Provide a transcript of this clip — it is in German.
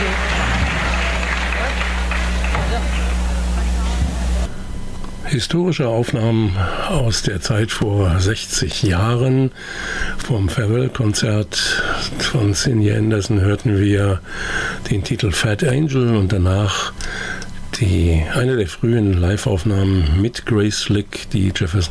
Historische Aufnahmen aus der Zeit vor 60 Jahren. Vom Farewell-Konzert von Cindy Anderson hörten wir den Titel Fat Angel und danach eine der frühen Live-Aufnahmen mit Grace Slick, die Jefferson